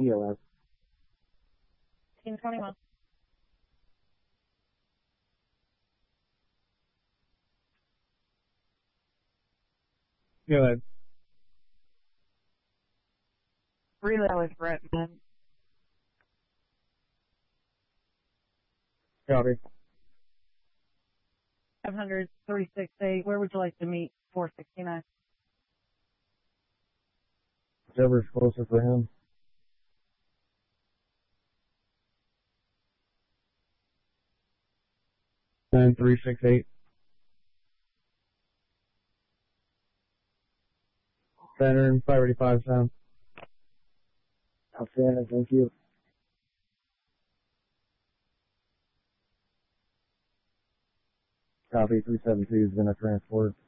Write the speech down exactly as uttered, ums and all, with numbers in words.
E L S. Team twenty-one. Go ahead. Relay with Brett, man. Copy. five hundred, three six eight. Where would you like to meet? four sixty-nine. Whichever's closer for him. Nine three six eight. Saturn five eighty five sound. Outstanding, thank you. Copy, three seven two is going to transport.